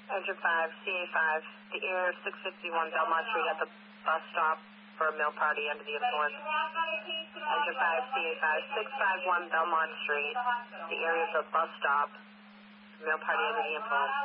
Engine 5, CA5, the Air 661 Belmont Street at the bus stop for a meal party under the influence. Engine 5, CA5, 651 Belmont Street, the area of the bus stop, meal party under the influence.